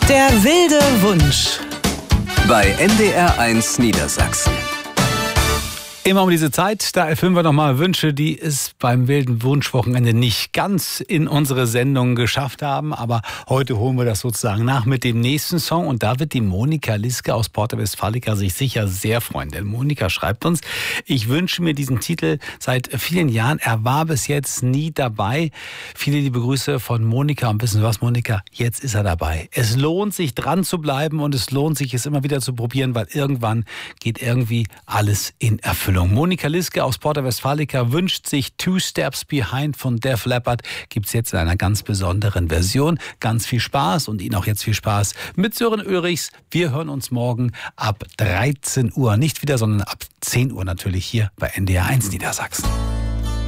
Der wilde Wunsch. Bei NDR1 Niedersachsen. Immer um diese Zeit, da erfüllen wir nochmal Wünsche, die es beim wilden Wunschwochenende nicht ganz in unsere Sendung geschafft haben. Aber heute holen wir das sozusagen nach mit dem nächsten Song. Und da wird die Monika Liske aus Porta Westfalica sich sicher sehr freuen. Denn Monika schreibt uns: Ich wünsche mir diesen Titel seit vielen Jahren. Er war bis jetzt nie dabei. Viele liebe Grüße von Monika. Und wissen Sie was, Monika? Jetzt ist er dabei. Es lohnt sich, dran zu bleiben. Und es lohnt sich, es immer wieder zu probieren. Weil irgendwann geht irgendwie alles in Erfüllung. Monika Liske aus Porta Westfalica wünscht sich Two Steps Behind von Def Leppard. Gibt es jetzt in einer ganz besonderen Version. Ganz viel Spaß und Ihnen auch jetzt viel Spaß mit Sören Ulrichs. Wir hören uns morgen ab 13 Uhr. Nicht wieder, sondern ab 10 Uhr natürlich hier bei NDR1 Niedersachsen.